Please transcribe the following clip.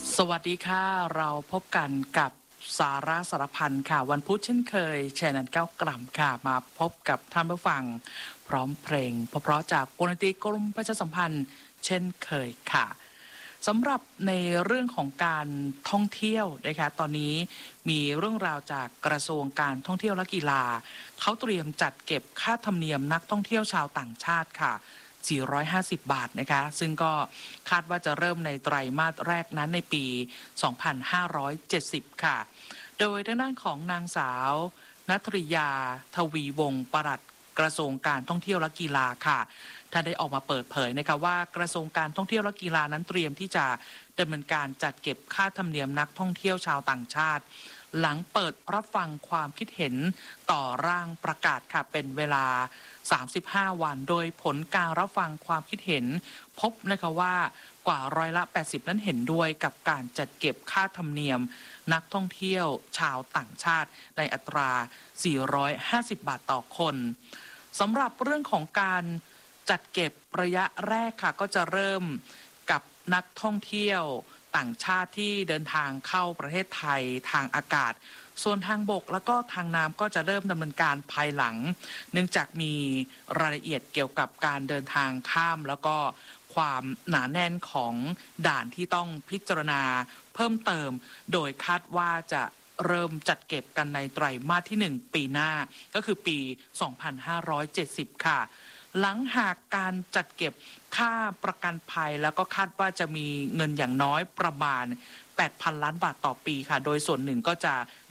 สวัสดีค่ะเราพบกันกับสาระสารพันค่ะวันพุธเช่นเคยแชร์นัน9 กรัมค่ะมาพบกับท่านผู้ฟังพร้อมเพลงเพราะๆจากวงดนตรีกรมประชาสัมพันธ์เช่นเคยค่ะสำหรับในเรื่องของการท่องเที่ยวนะคะตอนนี้มีเรื่องราวจากกระทรวงการท่องเที่ยวและกีฬาเขาเตรียมจัดเก็บค่าธรรมเนียมนักท่องเที่ยวชาวต่างชาติค่ะ450 บาทนะคะซึ่งก็คาดว่าจะเริ่มในไตรมาสแรกนั้นในปี 2570 ค่ะโดยทางด้านของนางสาวณัฐริยาทวีวงศ์ปลัดกระทรวงการท่องเที่ยวและกีฬาค่ะท่านได้ออกมาเปิดเผยนะคะว่ากระทรวงการท่องเที่ยวและกีฬานั้นเตรียมที่จะดำเนินการจัดเก็บค่าธรรมเนียมนักท่องเที่ยวชาวต่างชาติหลังเปิดรับฟังความคิดเห็นต่อร่างประกาศค่ะเป็นเวลา35 วันโดยผลการรับฟังความคิดเห็นพบนะคะว่ากว่า80%นั้นเห็นด้วยกับการจัดเก็บค่าธรรมเนียมนักท่องเที่ยวชาวต่างชาติในอัตรา450 บาทต่อคนสำหรับเรื่องของการจัดเก็บระยะแรกค่ะก็จะเริ่มกับนักท่องเที่ยวต่างชาติที่เดินทางเข้าประเทศไทยทางอากาศส่วนทางบกแล้วก็ทางน้ำก็จะเริ่มดำเนินการภายหลังเนื่องจากมีรายละเอียดเกี่ยวกับการเดินทางข้ามแล้วก็ความหนาแน่นของด่านที่ต้องพิจารณาเพิ่มเติมโดยคาดว่าจะเริ่มจัดเก็บกันในไตรมาสที่1ปีหน้าก็คือปี 2570 ค่ะหลังหากการจัดเก็บค่าประกันภัยแล้วก็คาดว่าจะมีเงินอย่างน้อยประมาณ 8,000 ล้านบาทต่อปีค่ะโดยส่วนหนึ่งก็จะ